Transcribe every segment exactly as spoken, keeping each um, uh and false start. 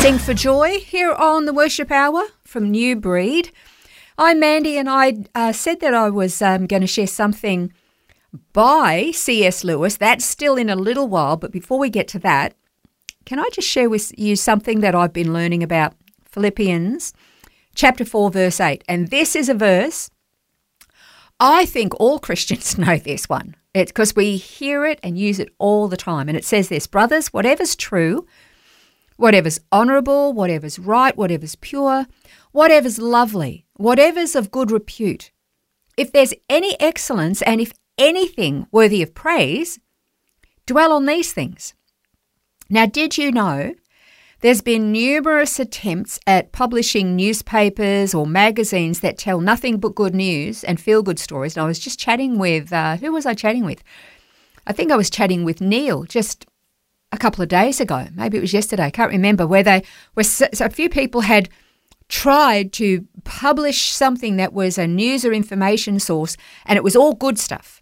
Sing for joy here on the Worship Hour from New Breed. I'm Mandy, and I uh, said that I was um, going to share something by C S Lewis. That's still in a little while, but before we get to that, can I just share with you something that I've been learning about Philippians chapter four, verse eight. And this is a verse, I think all Christians know this one. It's because we hear it and use it all the time. And it says this: brothers, whatever's true, whatever's honourable, whatever's right, whatever's pure, whatever's lovely, whatever's of good repute, if there's any excellence and if anything worthy of praise, dwell on these things. Now, did you know there's been numerous attempts at publishing newspapers or magazines that tell nothing but good news and feel-good stories? And I was just chatting with, uh, who was I chatting with? I think I was chatting with Neil just a couple of days ago. Maybe it was yesterday. I can't remember. Where they, where so, so a few people had tried to publish something that was a news or information source, and it was all good stuff.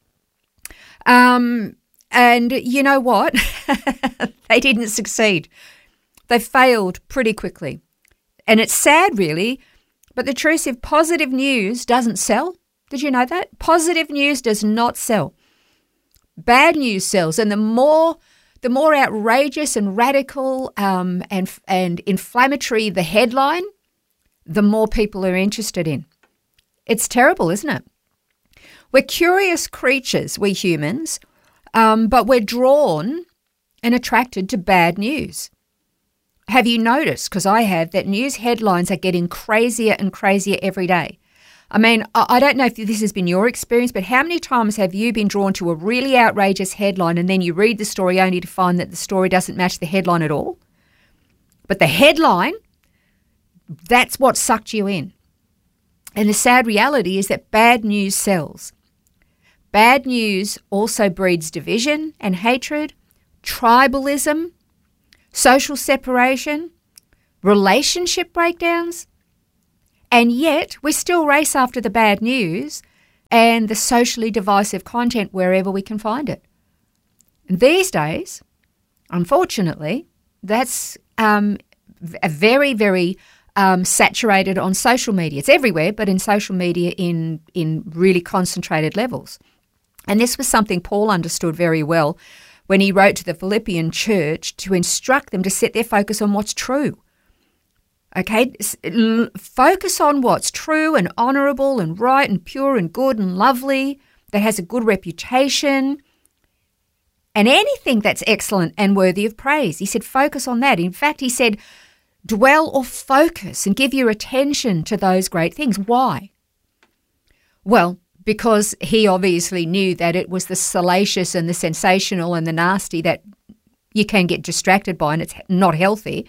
Um, and you know what? They didn't succeed. They failed pretty quickly. And it's sad, really, but the truth is positive news doesn't sell. Did you know that? Positive news does not sell. Bad news sells, and the more the more outrageous and radical um, and and inflammatory the headline, the more people are interested in. It's terrible, isn't it? We're curious creatures, we humans, um, but we're drawn and attracted to bad news. Have you noticed, because I have, that news headlines are getting crazier and crazier every day? I mean, I don't know if this has been your experience, but how many times have you been drawn to a really outrageous headline and then you read the story only to find that the story doesn't match the headline at all? But the headline, that's what sucked you in. And the sad reality is that bad news sells. Bad news also breeds division and hatred, tribalism, social separation, relationship breakdowns. And yet we still race after the bad news and the socially divisive content wherever we can find it. And these days, unfortunately, that's um, a very, very um, saturated on social media. It's everywhere, but in social media in, in really concentrated levels. And this was something Paul understood very well when he wrote to the Philippian church to instruct them to set their focus on what's true. Okay, focus on what's true and honourable and right and pure and good and lovely, that has a good reputation, and anything that's excellent and worthy of praise. He said focus on that. In fact, he said dwell or focus and give your attention to those great things. Why? Well, because he obviously knew that it was the salacious and the sensational and the nasty that you can get distracted by, and it's not healthy.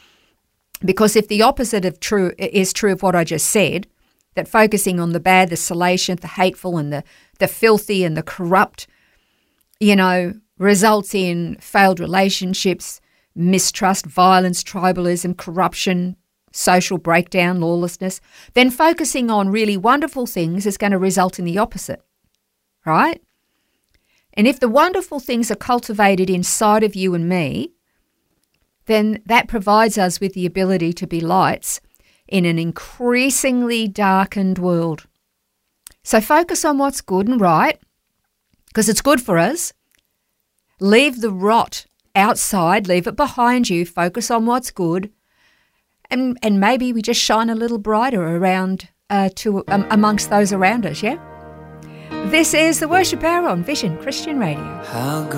Because if the opposite of true is true of what I just said, that focusing on the bad, the salacious, the hateful, and the, the filthy and the corrupt, you know, results in failed relationships, mistrust, violence, tribalism, corruption, social breakdown, lawlessness, then focusing on really wonderful things is going to result in the opposite, right? And if the wonderful things are cultivated inside of you and me, then that provides us with the ability to be lights in an increasingly darkened world. So focus on what's good and right, because it's good for us. Leave the rot outside, leave it behind you, focus on what's good, and and maybe we just shine a little brighter around uh, to um, amongst those around us, yeah? This is the Worship Hour on Vision Christian Radio. How